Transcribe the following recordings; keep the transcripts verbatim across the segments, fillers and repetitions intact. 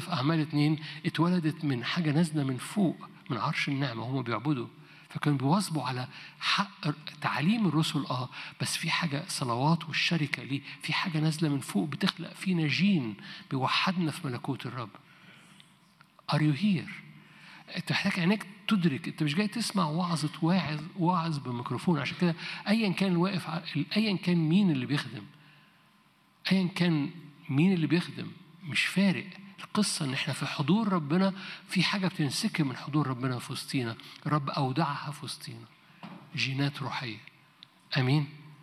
في أعمال اتنين اتولدت من حاجة نازلة من فوق من عرش النعمة، هم بيعبدوا، فكانوا بيواظبوا على حق تعليم الرسل. اه بس في حاجة صلوات والشركة ليه، في حاجة نازلة من فوق بتخلق فينا جين بيوحدنا في ملكوت الرب. Are you here؟ انت محتاج عينك تدرك، انت مش جاي تسمع وعظة واعظ واعظ بميكروفون. عشان كده ايا كان واقف، ايا كان مين اللي بيخدم، ايا كان مين اللي بيخدم، مش فارق. القصة ان احنا في حضور ربنا، في حاجة بتنسكب من حضور ربنا في وسطينا، الرب اودعها في وسطينا، جينات روحية. امين.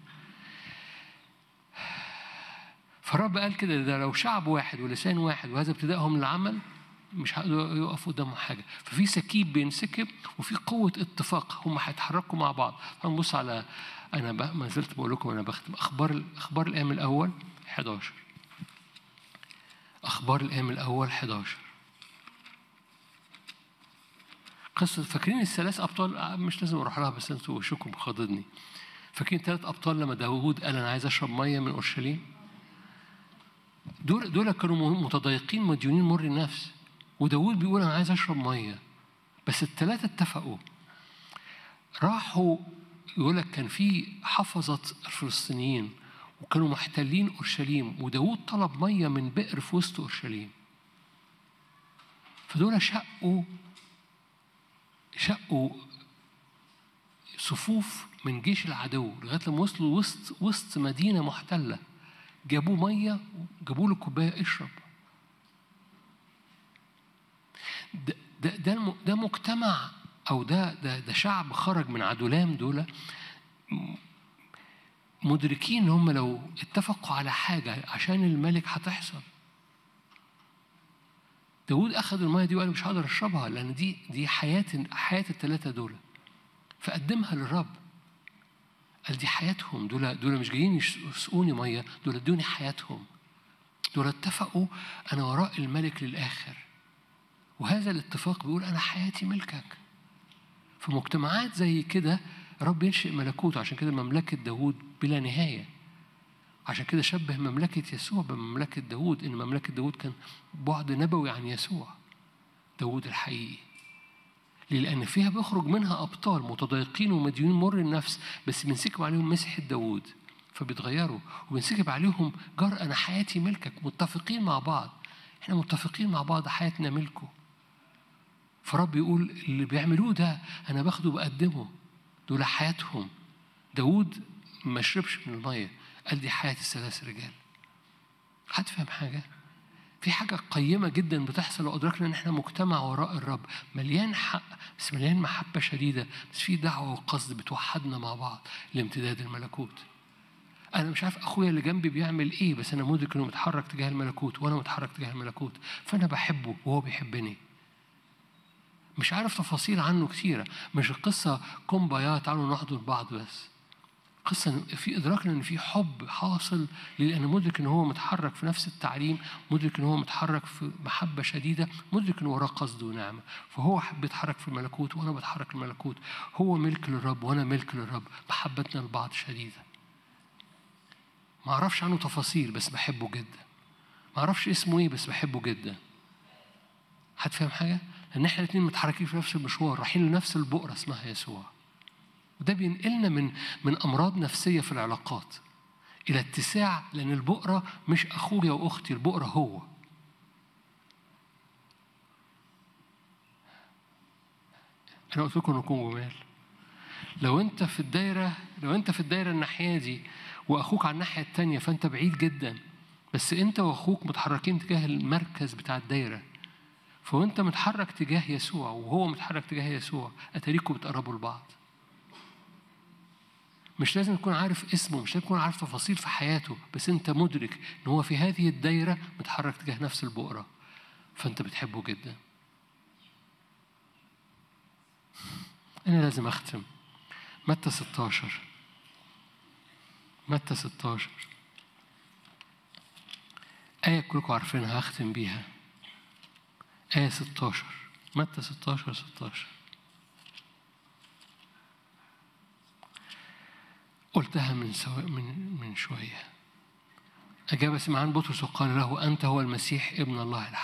فالرب قال كده، ده لو شعب واحد ولسان واحد وهذا ابتدائهم للعمل مش هيقدروا يقفوا قدامهم حاجة. ففي سكيب بينسكب وفي قوة اتفاق، هم هيتحركوا مع بعض. هنبص على، أنا ما زلت بقول لكم أنا بختم أخبار أخبار الأيام الأول حداشر. أخبار الأيام الأول حداشر. قصة، فاكرين الثلاث أبطال؟ مش لازم أروح لها بس أنتوا وشكم خاضدني. فاكرين ثلاث أبطال لما داوود قال أنا عايز أشرب مية من أورشليم؟ دول دول كانوا متضايقين مديونين مر النفس، وداود بيقول أنا عايز أشرب مية. بس الثلاثة اتفقوا، راحوا. يقول لك كان في حفظة الفلسطينيين وكانوا محتلين أورشليم، وداود طلب مية من بئر في وسط أورشليم. فدول شقوا شقوا صفوف من جيش العدو لغاية لما وصلوا وسط وسط مدينة محتلة، جابوا مية، جابوا له كوباية اشرب. ده ده ده, ده مجتمع، أو ده ده ده شعب خرج من عدولام. دول مدركين إن هم لو اتفقوا على حاجة عشان الملك هتحصل. داود أخذ المية دي وقال مش هقدر أشربها لأن دي دي حياة حياة الثلاثة دول، فقدمها للرب. قال دي حياتهم، دول دول مش جايين يسقوني مية، دول ادوني حياتهم. دول اتفقوا أنا وراء الملك للآخر، وهذا الاتفاق بيقول أنا حياتي ملكك. في مجتمعات زي كده رب ينشئ ملكوته. عشان كده مملكة داود بلا نهاية. عشان كده شبه مملكة يسوع بمملكة داود، إن مملكة داود كان بعد نبوي عن يسوع داود الحقيقي. لأن فيها بيخرج منها أبطال متضايقين ومديونين مر النفس، بس بنسكب عليهم مسحة داود فبيتغيروا، وبنسكب عليهم جار أنا حياتي ملكك. متفقين مع بعض، إحنا متفقين مع بعض حياتنا ملكه. فرب يقول اللي بيعملوه ده أنا باخده بقدمه، دول حياتهم. داود ما شربش من المية، قال دي حياة الثلاث رجال. حد فهم حاجة؟ في حاجة قيمة جدا بتحصل وأدركنا إن إحنا مجتمع وراء الرب مليان حق بس مليان محبة شديدة، بس في دعوة وقصد بتوحدنا مع بعض لامتداد الملكوت. أنا مش عارف أخويا اللي جنبي بيعمل إيه، بس أنا مدرك إنه متحرك تجاه الملكوت وأنا متحرك تجاه الملكوت، فأنا بحبه وهو بيحبني. مش عارف تفاصيل عنه كثيرة، مش القصة كومبايا تعالوا نحضن بعض، بس قصة في إدراكنا إن في حب حاصل، لأن مدرك إن هو متحرك في نفس التعليم، مدرك إن هو متحرك في محبة شديدة، مدرك إن وراه قصد ونعمة. فهو حب يتحرك في الملكوت وأنا بتحرك في الملكوت، هو ملك للرب وأنا ملك للرب، محبتنا لبعض شديدة. ما أعرفش عنه تفاصيل بس بحبه جدا، ما أعرفش اسمه إيه بس بحبه جدا. هتفهم حاجة؟ لأن إحنا الاثنين متحركين في نفس المشوار، رايحين لنفس البؤرة اسمها يسوع. وده بينقلنا من من أمراض نفسية في العلاقات إلى اتساع، لأن البؤرة مش أخويا وأختي، البؤرة هو. أنا قلت لكم نكون جمال. لو أنت في الدايرة لو أنت في الدايرة الناحية دي وأخوك على الناحية التانية فأنت بعيد جدا، بس أنت وأخوك متحركين تجاه المركز بتاع الدايرة. فوأنت متحرك تجاه يسوع وهو متحرك تجاه يسوع، أتاريكم بتقربوا لبعض. مش لازم تكون عارف اسمه، مش لازم تكون عارف تفاصيل في حياته، بس أنت مدرك إن هو في هذه الدايرة متحرك تجاه نفس البؤرة، فأنت بتحبه جدا. أنا لازم أختم. متى ستاشر متى ستاشر آية كلكم عارفينها هختم بيها. آية ستاشر متى ستاشر ستاشر قلتها من سو... من من شوية. أجاب سمعان بطرس وقال له أنت هو المسيح ابن الله الحق.